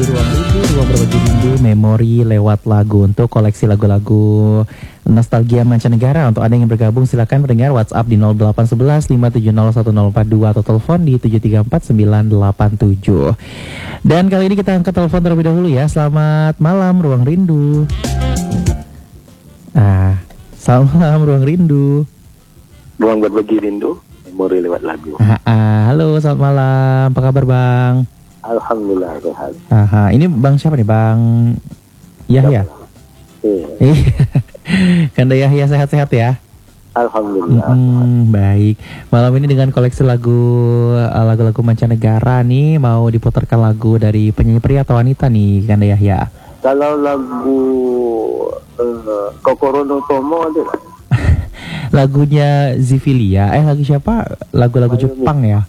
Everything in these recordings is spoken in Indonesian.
Ruang Rindu, ruang berbagi rindu, memori lewat lagu untuk koleksi lagu-lagu nostalgia mancanegara. Untuk Anda yang bergabung silakan mendengar WhatsApp di 0811 5701042 atau telepon di 734 987. Dan kali ini kita angkat telepon terlebih dahulu ya. Selamat malam Ruang Rindu. Selamat malam Ruang Rindu. Ruang berbagi rindu, memori lewat lagu. Halo, selamat malam. Apa kabar Bang? Alhamdulillah sehat. Ini Bang siapa nih? Bang Yahya? Iya. Kanda Yahya sehat-sehat ya? Alhamdulillah. Baik. Malam ini dengan koleksi lagu-lagu mancanegara nih, mau diputarkan lagu dari penyanyi pria atau wanita nih, Kanda Yahya? Kalau lagu Kokoro no Tomo ada nggak? Lagunya Zivilia. Lagu siapa? Lagu-lagu Jepang ya?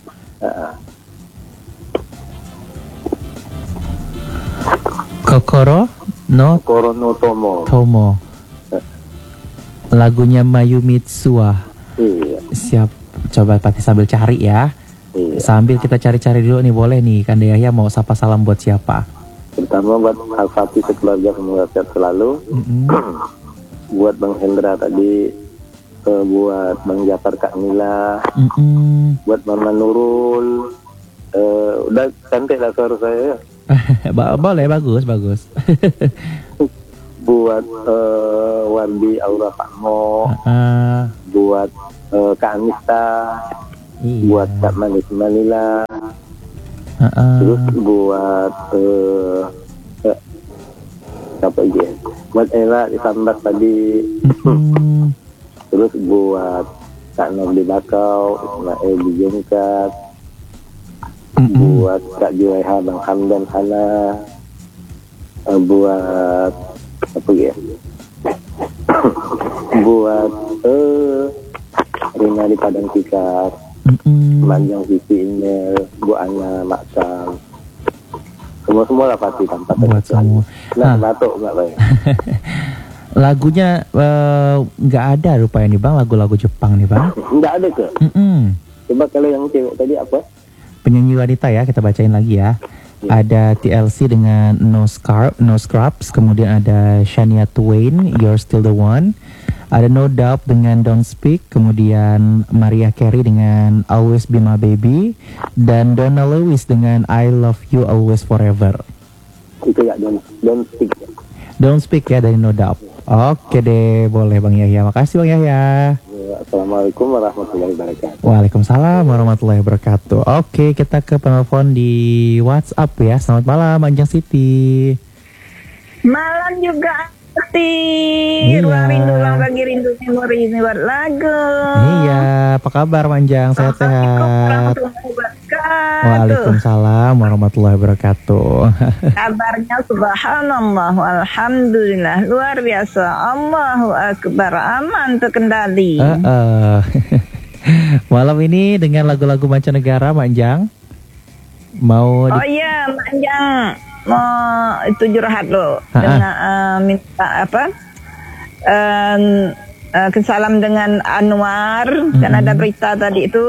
Kokoro no Tomo. Lagunya Mayu Mitsuha. Iya. Siap. Coba Pati sambil cari ya. Iya. Sambil kita cari-cari dulu nih, boleh nih Kanda Yahya mau sapa salam buat siapa? Pertama buat Al-Fatih sekeluarga, semoga sehat selalu. Buat Bang Hendra tadi, buat Bang Jafar Kak Mila, buat Mama Nurul. Udah cantik lah suara saya ya. Boleh, bagus. Buat Wardi Aura Pakmo, buat Kak Anista, buat Kak Manis Manila, terus buat apa aja? Buat Ella di Sambat tadi, terus buat Kak Nobdi Bakau, Ismail di Jengkat, buat Kak Juleha, Bang Hamdan Hana, buat apa ya? Buat Rina di Padang Tikar, Manjang Vivi Inel, Bu Ana Maksam, semua lah pasti tanpa buat semua. Batuk nggak baik. Lagunya nggak ada rupanya nih Bang, lagu-lagu Jepang nih Bang. Nggak ada ke? Coba kalau yang cewek tadi apa? Penyanyi wanita ya, kita bacain lagi ya. Ada TLC dengan No Scrubs, kemudian ada Shania Twain, You're Still the One. Ada No Doubt dengan Don't Speak, kemudian Mariah Carey dengan Always Be My Baby, dan Donna Lewis dengan I Love You Always Forever. Itu ya, Don't Speak. Don't Speak ya dari No Doubt. Oke deh, boleh Bang Yahya. Makasih Bang Yahya. Assalamualaikum warahmatullahi wabarakatuh. Waalaikumsalam warahmatullahi wabarakatuh. Oke, kita ke penelpon di WhatsApp ya. Selamat malam Anjang Siti. Malam juga Siti. Iya. Ruang rindu, ruang bagi rindu, memori lewat lagu. Iya, apa kabar Manjang? Sehat-sehat. Waalaikumsalam warahmatullahi wabarakatuh. Kabarnya subhanallah, alhamdulillah, luar biasa, Allahu akbar, aman terkendali. Malam ini dengan lagu-lagu mancanegara Manjang. Oh iya, Manjang mau itu curhat lo dengan minta apa? Kesalam dengan Anwar, kan ada berita tadi itu.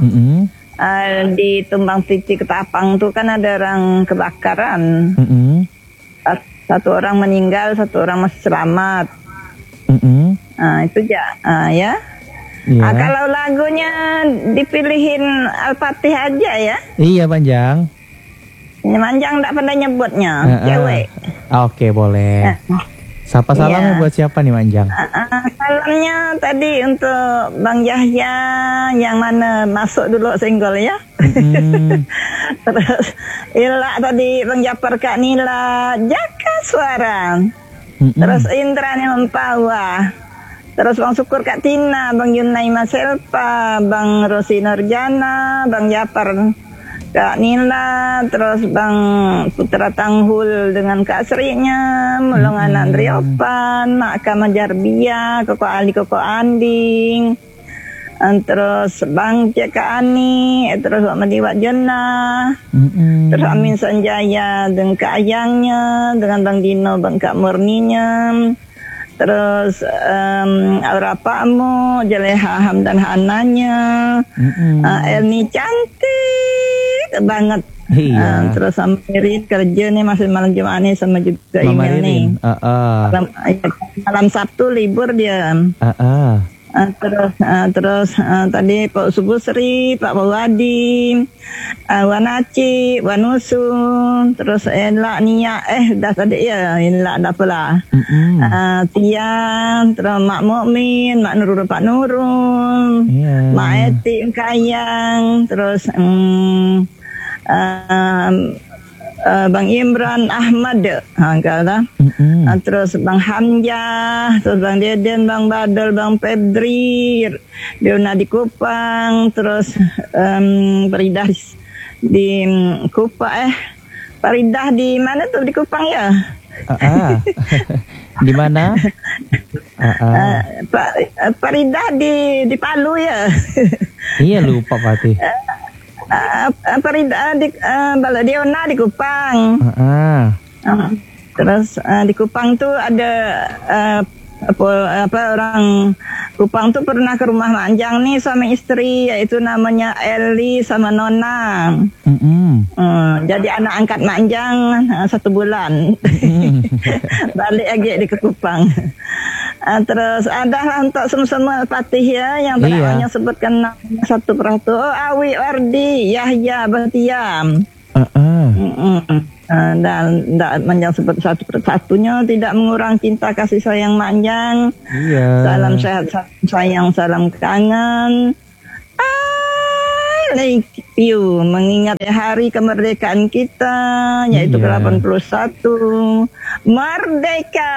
Di Tumbang Piti Ketapang tuh kan ada orang kebakaran. Satu orang meninggal, satu orang masih selamat. Itu ya. Yeah. Kalau lagunya dipilihin Al-Fatih aja ya. Iya Manjang. Manjang enggak pada nyebutnya, cewek. Oke, boleh. Sapa salamnya buat siapa nih Manjang? Salamnya tadi untuk Bang Yahya yang mana masuk dulu single ya. Terus Ila tadi Bang Jafar Kak Nila Jaka Suara. Terus Indra nih Mempawa. Terus Bang Syukur Kak Tina, Bang Yunai Maselpa, Bang Rosi Nurjana, Bang Jafar Kak Nila, terus Bang Putra Tanghul dengan Kak Srinya, Mulungan Andriopan, Mak Kamajarbia, Koko Ali Koko Anding, terus Bang Ceka Ani, terus Wak Madiwak Jena, terus Amin Sanjaya dengan Kak Ayangnya, dengan Bang Dino, Bang Kak Murninya, terus Aura Pakmu, Jaleha Hamdan Hananya, Elni cantik banget Iya. Terus sama Mirin kerja nih masih malam Jumat nih sama juga Mama email nih. Ririn. Malam Sabtu libur dia. Terus tadi Pak Subuh Sri, Pak Bawadi, Wanaci, Wanusu, terus Elak Nia, dah tadi ya, Elak dah pula. Tiang, terus Mak Mukmin, Mak Nurul, Pak Nurul, Mak Eti Kayang, terus Bang Imran Ahmad, terus Bang Hamzah, terus Bang Deden, Bang Badal, Bang Pedri, Diona di Kupang, terus Faridah di Kupang, Faridah di mana tuh di Kupang ya? Di mana? Faridah di Palu ya. Iya lupa Fatih. Faridah di Diona di Kupang. Terus di Kupang tuh ada orang Kupang tuh pernah ke rumah Mak Anjang nih sama istri, yaitu namanya Eli sama Nona. Jadi anak angkat Mak Anjang 1 bulan. Balik lagi di ke Kupang. Terus adalah untuk semua Fatih ya yang tadi yang sebutkan satu persatu. Awi Wardi Yahya Bahtiam. Dan Manjang sebut satu persatunya, tidak mengurang cinta kasih sayang Manjang. Salam sehat, salam sayang, salam kangen. I like you, mengingat hari kemerdekaan kita yaitu ke-81. Merdeka.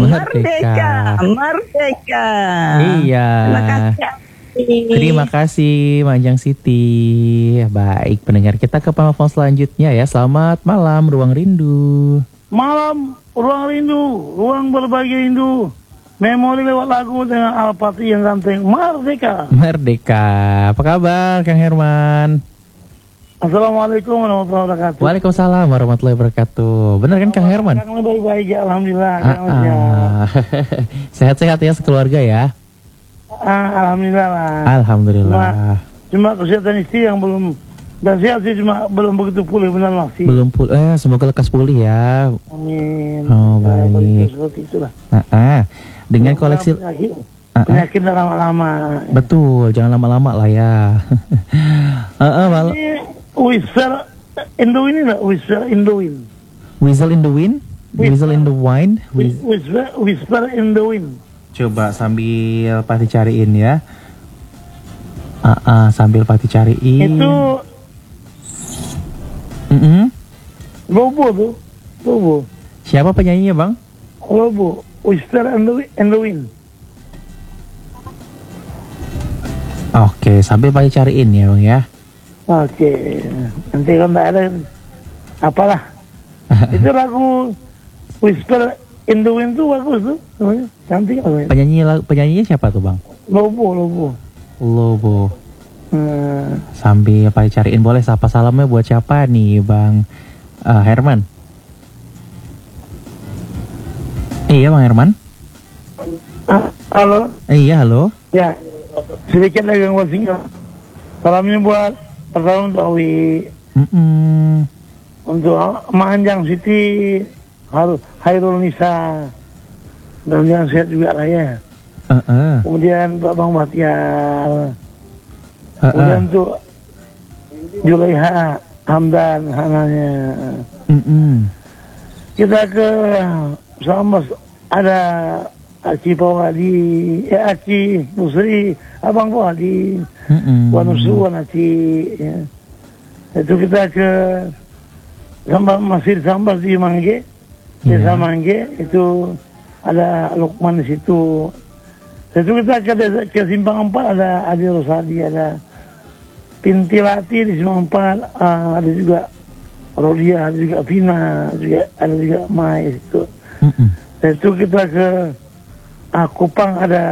Terima kasih Manjang Siti. Baik pendengar, kita ke penelpon selanjutnya ya. Selamat malam Ruang Rindu. Malam Ruang Rindu, ruang berbagi rindu. Memori lewat lagu dengan Al-Fatih yang ganteng. Merdeka. Apa kabar Kang Herman? Assalamualaikum warahmatullahi wabarakatuh. Waalaikumsalam warahmatullahi wabarakatuh. Benar kan Kang Herman? Kang baik-baik ya, alhamdulillah. Sehat-sehat ya sekeluarga ya. Alhamdulillah lah. Alhamdulillah. Cuma kesehatan istri yang belum, dan sehat sih, cuma belum begitu pulih, benar masih. Belum pulih. Semoga lekas pulih ya. Amin. Oh baik. Seperti itulah. Dengan koleksi penyakit lama-lama. Betul, jangan lama-lama lah ya. Whisper in the wind, whisper in the wind. Whistle in the wind, whistle in the wind. Whisper in the wind. Coba sambil Pati cariin ya. Sambil Pati cariin. Itu Lobo. Siapa penyanyinya Bang? Lobo. Whisper in the wind. Oke, sambil Pati cariin ya Bang ya. Oke, nanti kalau nggak ada apalah. Itu lagu Whisper in the Wind tuh bagus tuh, cantik. Penyanyinya siapa tuh Bang? Lobo. Sambil Pati cariin, boleh sapa salamnya buat siapa nih Bang Herman? Iya Bang Herman. Halo. Iya halo. Ya, sedikit lagi yang singkat. Salamnya buat pertama untuk Awi, untuk Manjang Siti, Hairul Nisa, dan yang sehat juga lah ya. Kemudian Pak Bang Bahtiar, kemudian untuk Julaiha, Hamdan, Hananya. Kita ke Sambas, ada Aci Pawadi, Aci Musri, Abang Pawadi, Wanusu, Wanaci. Ya. Itu kita ke Masjid Sambas di Mangge, Desa Mangge, itu ada Lukman di situ. Itu kita ke Simpang 4, ada Adi Rosadi, ada Pintilati di Simpang 4, ada juga Rodia, ada juga Vina, ada juga Mai itu. Itu kita ke Kupang, ada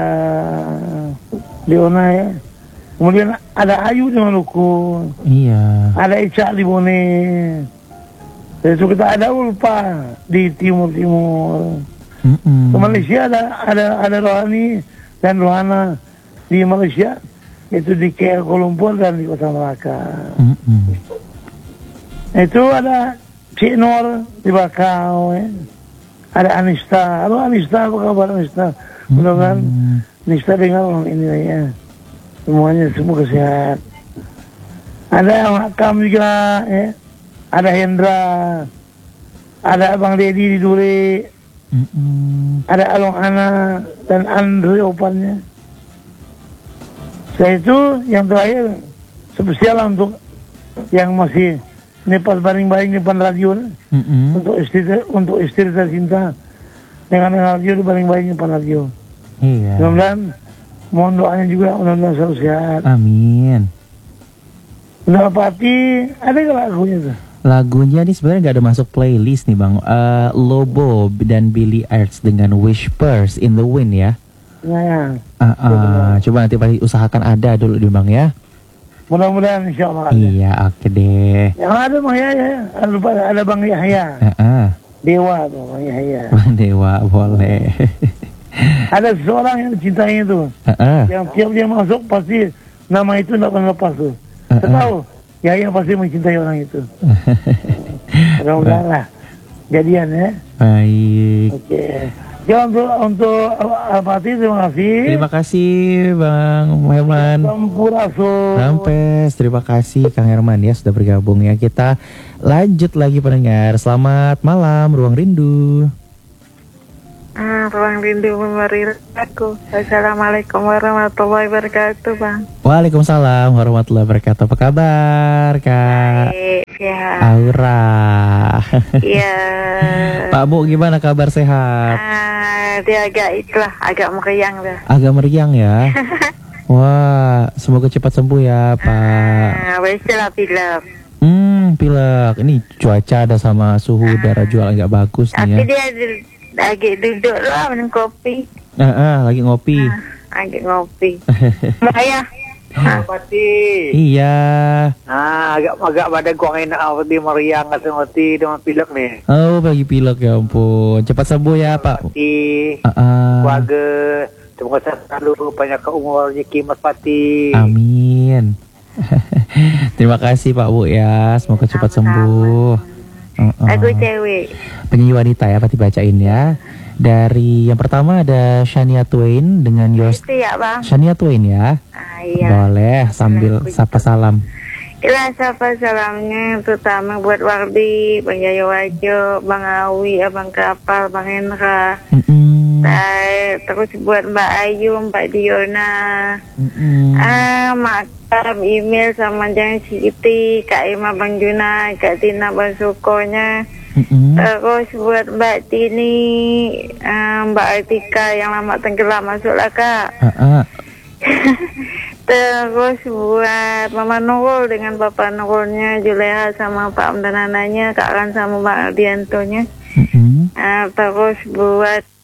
Diona ya. Kemudian ada Ayu di Maluku. Iya. Ada Ica di Bone. Itu kita ada Ulpa di timur-timur. Ke Malaysia ada Rohani dan Rohana di Malaysia. Itu di KL Kuala Lumpur dan di Kota Melaka. Itu ada Cik Nur di Bakau, ya. Ada Anista. Halo Anista, apa kabar Anista? Mudah-mudahan Anista dengar ini ya. Semuanya semoga sehat. Ada Makam juga, ya. Ada Hendra. Ada Abang Dedi di Duri. Ada Along Ana dan Andre opannya. Setelah itu yang terakhir spesial untuk yang masih Nepal baring-baring di depan radio, untuk istri tercinta dengan radio di baring-baring di depan radio. Iya. Mudah-mudahan mohon doanya juga, mudah-mudahan selalu sehat. Amin. Udah Pati, ada nggak lagunya tuh? Lagunya nih sebenarnya nggak ada masuk playlist nih Bang. Lobo dan Billy Eilish dengan Whispers in the Wind ya. Nah, coba nanti pasti usahakan ada dulu nih Bang ya. Mudah-mudahan insya Allah. Iya, oke deh. Yang ada Bang Yahya, ada Bang Yahya. Dewa tuh Bang Yahya. Bang Dewa boleh. Ada seseorang yang cintai itu. Yang tiap dia masuk pasti nama itu tidak pernah lepas tuh. Saya tahu Yahya pasti mencintai orang itu. Mudah-mudahan lah jadian ya. Baik. Oke. Ya untuk Al-Fatih terima kasih. Terima kasih Bang Herman. Rampes, terima kasih Kang Herman ya sudah bergabung ya. Kita lanjut lagi pendengar. Selamat malam Ruang Rindu. Ruang Rindu memberi aku. Assalamualaikum warahmatullahi wabarakatuh Bang. Waalaikumsalam warahmatullahi wabarakatuh. Apa kabar Kak? Baik, sehat. Aura. Iya. Pak Bu gimana kabar, sehat? Dia agak meriang dah. Agak meriang ya. Wah, semoga cepat sembuh ya Pak. Biasalah pilek. Pilek. Ini cuaca ada sama suhu udara juga agak bagus nih ya. Tapi dia lagi duduk lah minum kopi. Lagi ngopi. Lagi ngopi. Bahaya. Pati. Iya. Agak badan gua enak di meriang atau mati dengan pilek nih. Oh, bagi pilek ya ampun. Cepat sembuh ya Pak. Pati. Keluarga. Semoga sehat selalu, banyak umur rezeki Mas Pati. Amin. Terima kasih Pak Bu ya. Semoga cepat sembuh. Aku cewek. Penyanyi wanita ya, Pati bacain ya. Dari yang pertama ada Shania Twain dengan Yours. Itu ya Bang. Shania Twain ya. Iya. Boleh sambil sapa salam. Ila sapa salamnya terutama buat Wardi, Bang Yayo Wajo, Bang Awi, Abang Kapal, Bang Hendra. Terus buat Mbak Ayu, Mbak Diona. Makam email sama Jang Siti, Kak Ima, Bang Juna, Kak Tina, Bang Sukonya. Terus buat Mbak Tini, Mbak Artika yang lama tenggelam masuklah Kak. Terus buat Mama Nurul dengan Bapak Nurulnya, Juleha sama Pak Am dan anaknya, Kak Ran sama Mbak Ardiantonya. Terus buat